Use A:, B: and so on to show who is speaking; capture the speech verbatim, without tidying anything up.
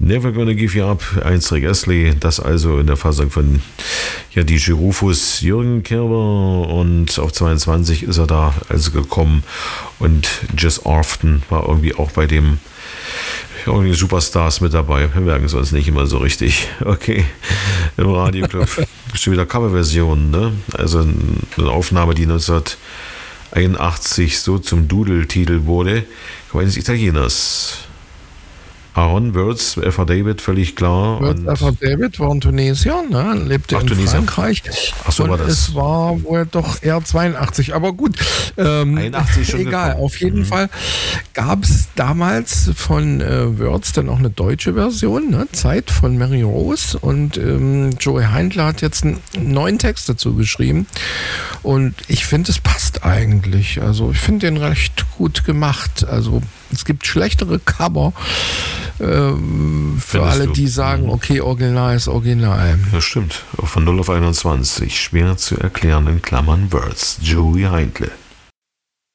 A: Never Gonna Give You Up, eins Rick Astley, das also in der Fassung von ja, D J Rufus, Jürgen Kerber, und auf zweiundzwanzig ist er da also gekommen und Jess Orfton war irgendwie auch bei dem irgendwie Superstars mit dabei. Wir merken es uns nicht immer so richtig. Okay, im Radioclub schon wieder Coverversion, ne? Also eine Aufnahme, die neunzehnhunderteinundachtzig so zum Doodle-Titel wurde, eines Italieners. Aaron Wirtz, F A David, völlig klar.
B: Wirtz, F A David war ein Tunesier, ne? Lebte Ach, in Tunesien? Frankreich.
A: Ach so,
B: und
A: war das.
B: Es war wohl doch eher zweiundachtzig, aber gut. Ähm,
A: einundachtzig schon
B: egal,
A: gekommen.
B: auf jeden
A: mhm.
B: Fall gab es damals von äh, Wirtz dann auch eine deutsche Version, ne? Zeit von Mary Rose, und ähm, Joey Heindler hat jetzt einen neuen Text dazu geschrieben und ich finde, es passt eigentlich. Also ich finde den recht gut gemacht. Also es gibt schlechtere Cover, ähm, für
A: Findest
B: alle,
A: du?
B: die sagen, okay, Original ist Original.
A: Das stimmt. Von null auf einundzwanzig. Schwer zu erklären, in Klammern Words. Joey Heindle.